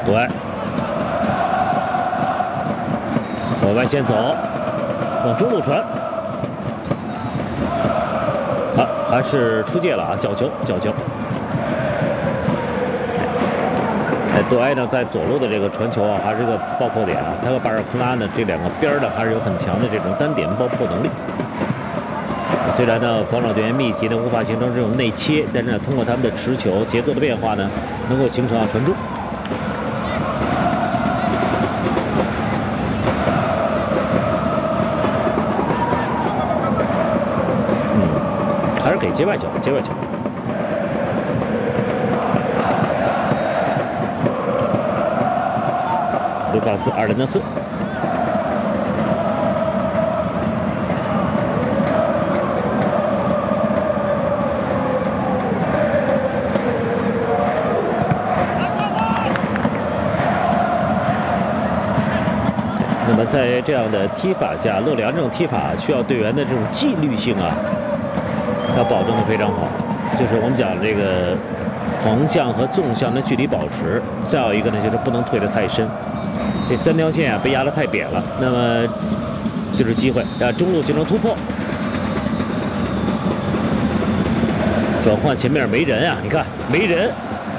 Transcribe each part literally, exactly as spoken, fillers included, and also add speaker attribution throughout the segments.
Speaker 1: 杜埃往外线走，往中路传。 啊，还是出界了啊！角球，角球。哎，杜埃呢，在左路的这个传球啊，还是个爆破点啊。他和巴尔库拉呢，这两个边呢，还是有很强的这种单点爆破能力。虽然呢，防守队员密集呢，无法形成这种内切，但是呢，通过他们的持球节奏的变化呢，能够形成啊传中。 还是给界外球，界外球。卢卡斯·阿尔南德斯，那么在这样的踢法下，洛里昂这种踢法需要队员的这种纪律性啊。 要保证的非常好，就是我们讲这个横向和纵向的距离保持，再有一个呢就是不能退得太深，这三条线啊被压得太扁了，那么就是机会让中路形成突破，转换前面没人啊，你看没人，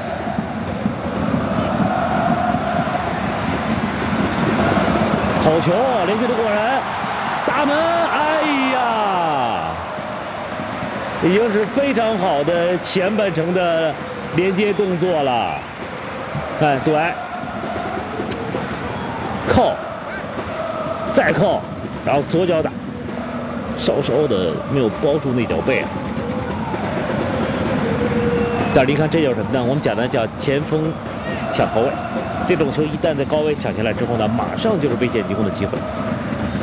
Speaker 1: 好球啊，连续的过人，大门，哎呀！ 已经是非常好的前半程的连接动作了。哎，杜埃扣，再扣，然后左脚打，稍稍的没有包住内脚背啊。但是你看这叫什么呢？我们讲的叫前锋抢后卫。这种球一旦在高位抢下来之后呢，马上就是危险进攻的机会。